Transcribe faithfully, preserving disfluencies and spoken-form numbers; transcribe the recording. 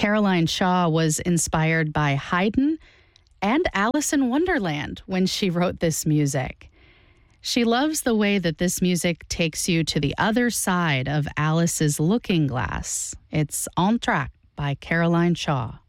Caroline Shaw was inspired by Haydn and Alice in Wonderland when she wrote this music. She loves the way that this music takes you to the other side of Alice's looking glass. It's Entr'acte by Caroline Shaw.